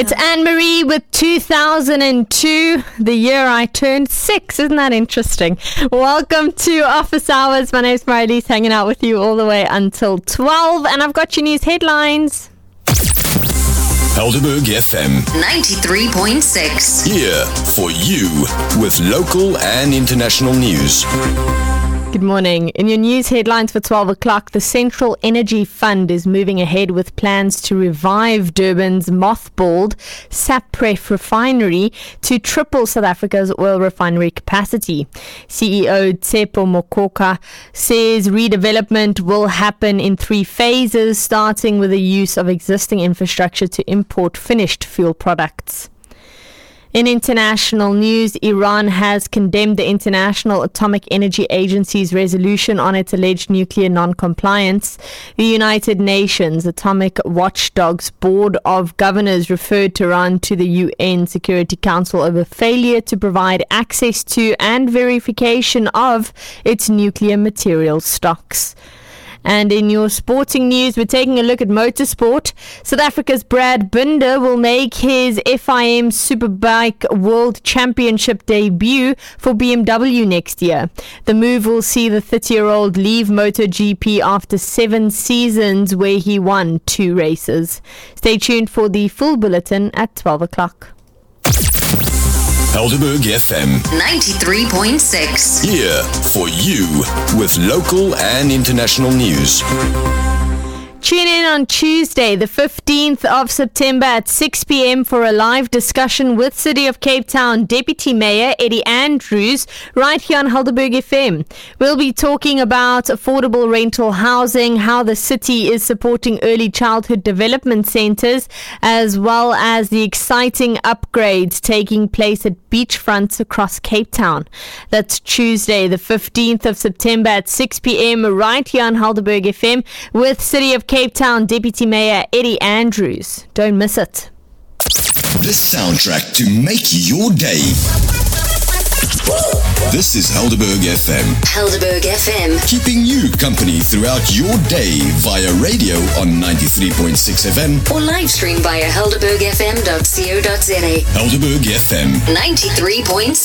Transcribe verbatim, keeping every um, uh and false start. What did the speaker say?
It's Anne-Marie with two thousand two, the year I turned six. Isn't that interesting? Welcome to Office Hours. My name's Marilise, hanging out with you all the way until twelve. And I've got your news headlines. Helderberg F M ninety-three point six. Here for you with local and international news. Good morning. In your news headlines for twelve o'clock, the Central Energy Fund is moving ahead with plans to revive Durban's mothballed Sapref refinery to triple South Africa's oil refinery capacity. C E O Tsepo Mokoka says redevelopment will happen in three phases, starting with the use of existing infrastructure to import finished fuel products. In international news, Iran has condemned the International Atomic Energy Agency's resolution on its alleged nuclear non-compliance. The United Nations Atomic Watchdog's Board of Governors referred Tehran to the U N Security Council over failure to provide access to and verification of its nuclear material stocks. And in your sporting news, we're taking a look at motorsport. South Africa's Brad Binder will make his F I M Superbike World Championship debut for B M W next year. The move will see the thirty-year-old leave MotoGP after seven seasons where he won two races. Stay tuned for the full bulletin at twelve o'clock. Helderberg F M ninety-three point six. Here for you with local and international news. Tune in on Tuesday, the fifteenth of September at six p.m. for a live discussion with City of Cape Town Deputy Mayor Eddie Andrews right here on Helderberg F M. We'll be talking about affordable rental housing, how the city is supporting early childhood development centres, as well as the exciting upgrades taking place at beachfronts across Cape Town. That's Tuesday, the fifteenth of September at six p.m. right here on Helderberg F M with City of Cape Town Deputy Mayor Eddie Andrews. Don't miss it. The soundtrack to make your day. This is Helderberg F M. Helderberg F M. Keeping you company throughout your day via radio on ninety-three point six F M. Or live stream via helderberg f m dot co dot za. Helderberg F M ninety-three point six.